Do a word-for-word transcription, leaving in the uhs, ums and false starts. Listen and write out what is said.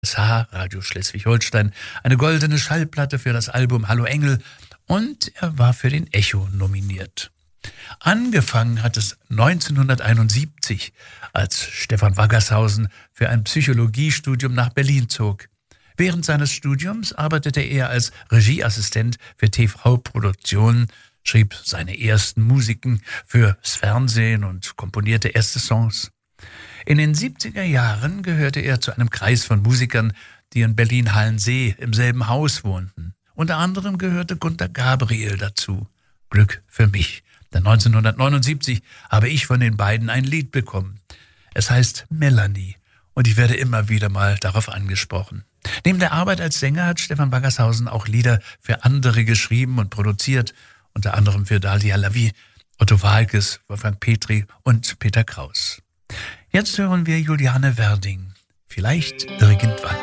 S H, Radio Schleswig-Holstein, eine goldene Schallplatte für das Album Hallo Engel und er war für den Echo nominiert. Angefangen hat es neunzehnhunderteinundsiebzig, als Stefan Waggershausen für ein Psychologiestudium nach Berlin zog. Während seines Studiums arbeitete er als Regieassistent für T V-Produktionen, schrieb seine ersten Musiken fürs Fernsehen und komponierte erste Songs. In den siebziger Jahren gehörte er zu einem Kreis von Musikern, die in Berlin-Hallensee im selben Haus wohnten. Unter anderem gehörte Gunter Gabriel dazu. Glück für mich, denn neunzehnhundertneunundsiebzig habe ich von den beiden ein Lied bekommen. Es heißt Melanie und ich werde immer wieder mal darauf angesprochen. Neben der Arbeit als Sänger hat Stefan Waggershausen auch Lieder für andere geschrieben und produziert, unter anderem für Dalia Lavi, Otto Waalkes, Wolfgang Petri und Peter Kraus. Jetzt hören wir Juliane Werding. Vielleicht irgendwann.